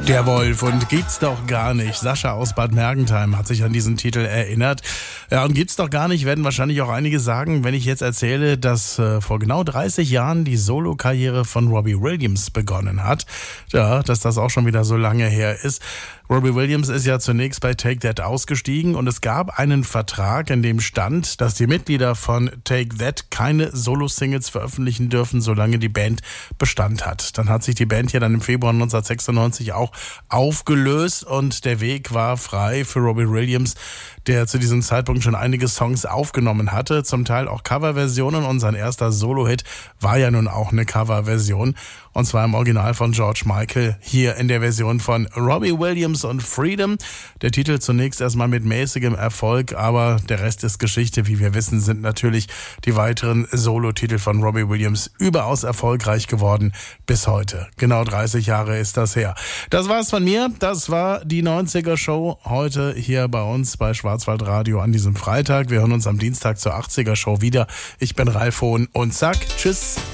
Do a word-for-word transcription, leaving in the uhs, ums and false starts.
Der Wolf und gibt's doch gar nicht. Sascha aus Bad Mergentheim hat sich an diesen Titel erinnert. Ja, und gibt's doch gar nicht, werden wahrscheinlich auch einige sagen, wenn ich jetzt erzähle, dass äh, vor genau dreißig Jahren die Solo-Karriere von Robbie Williams begonnen hat. Ja, dass das auch schon wieder so lange her ist. Robbie Williams ist ja zunächst bei Take That ausgestiegen und es gab einen Vertrag, in dem stand, dass die Mitglieder von Take That keine Solo-Singles veröffentlichen dürfen, solange die Band Bestand hat. Dann hat sich die Band ja dann im Februar neunzehnhundertsechsundneunzig auch aufgelöst und der Weg war frei für Robbie Williams, der zu diesem Zeitpunkt schon einige Songs aufgenommen hatte, zum Teil auch Coverversionen, und sein erster Solo-Hit war ja nun auch eine Coverversion, und zwar im Original von George Michael, hier in der Version von Robbie Williams und Freedom. Der Titel zunächst erstmal mit mäßigem Erfolg, aber der Rest ist Geschichte. Wie wir wissen, sind natürlich die weiteren Solo-Titel von Robbie Williams überaus erfolgreich geworden bis heute. Genau dreißig Jahre ist das her. Das war's von mir. Das war die neunziger Show heute hier bei uns bei Schwarzwaldradio an diesem Freitag. Wir hören uns am Dienstag zur achtziger Show wieder. Ich bin Ralf Hohn und sag Tschüss.